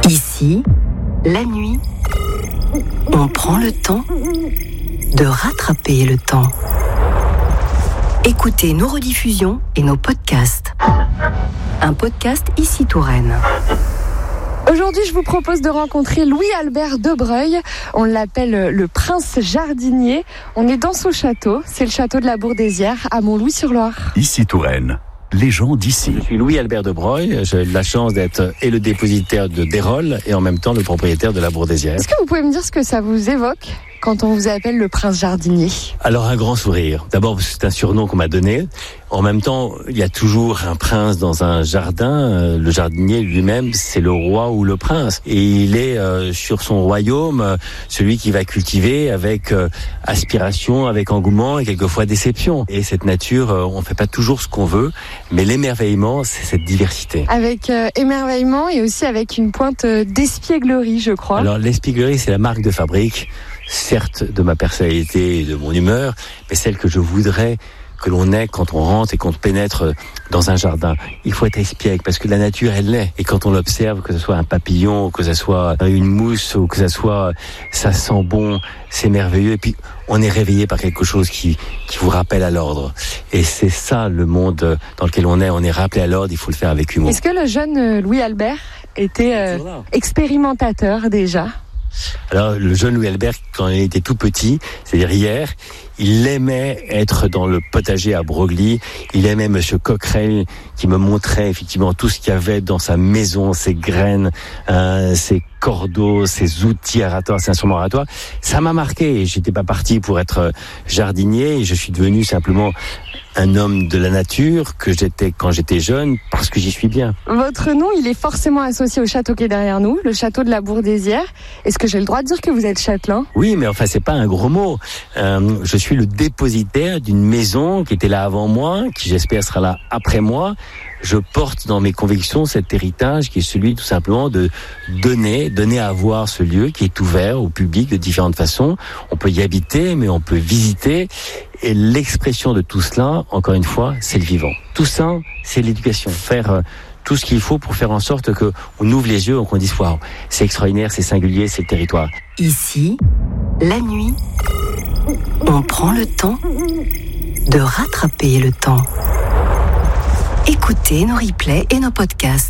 Ici, la nuit, on prend le temps de rattraper le temps. Écoutez nos rediffusions et nos podcasts. Un podcast Ici Touraine. Aujourd'hui, je vous propose de rencontrer Louis-Albert de Breuil. On l'appelle le prince jardinier. On est dans son château. C'est le château de la Bourdesière à Montlouis-sur-Loire. Ici Touraine. Les gens d'ici. Je suis Louis-Albert de Breuil. J'ai la chance d'être et le dépositaire de Dérolle et en même temps le propriétaire de la Bourdesière. Est-ce que vous pouvez me dire ce que ça vous évoque quand on vous appelle le prince jardinier? Alors un grand sourire. D'abord, c'est un surnom qu'on m'a donné. En même temps, il y a toujours un prince dans un jardin. Le jardinier lui-même, c'est le roi ou le prince. Et il est sur son royaume celui qui va cultiver avec aspiration, avec engouement et quelquefois déception. Et cette nature, on fait pas toujours ce qu'on veut, mais l'émerveillement, c'est cette diversité. Avec émerveillement et aussi avec une pointe d'espièglerie, je crois. Alors l'espièglerie, c'est la marque de fabrique, certes de ma personnalité et de mon humeur, mais celle que je voudrais que l'on ait quand on rentre et qu'on pénètre dans un jardin. Il faut être espiègle parce que la nature, elle l'est. Et quand on l'observe, que ce soit un papillon, que ce soit une mousse, ou que ce soit, ça sent bon, c'est merveilleux. Et puis, on est réveillé par quelque chose qui vous rappelle à l'ordre. Et c'est ça, le monde dans lequel on est rappelé à l'ordre, il faut le faire avec humour. Est-ce que le jeune Louis-Albert était expérimentateur déjà? Alors, le jeune Louis-Albert, quand il était tout petit, c'est-à-dire hier, il aimait être dans le potager à Broglie. Il aimait Monsieur Coquerel qui me montrait effectivement tout ce qu'il y avait dans sa maison, ses graines, ses cordeaux, ses outils aratoires, ses instruments aratoires. Ça m'a marqué. J'étais pas parti pour être jardinier et je suis devenu simplement un homme de la nature que j'étais quand j'étais jeune parce que j'y suis bien. Votre nom, il est forcément associé au château qui est derrière nous, le château de la Bourdesière. Est-ce que j'ai le droit de dire que vous êtes châtelain? Oui, mais enfin, c'est pas un gros mot. Je suis le dépositaire d'une maison qui était là avant moi, qui j'espère sera là après moi. Je porte dans mes convictions cet héritage qui est celui tout simplement de donner à voir ce lieu qui est ouvert au public de différentes façons. On peut y habiter, mais on peut visiter. Et l'expression de tout cela, encore une fois, c'est le vivant. Tout ça, c'est l'éducation. Faire tout ce qu'il faut pour faire en sorte que on ouvre les yeux et qu'on dise waouh, c'est extraordinaire, c'est singulier, c'est le territoire. Ici, la nuit, on prend le temps de rattraper le temps. Écoutez nos replays et nos podcasts.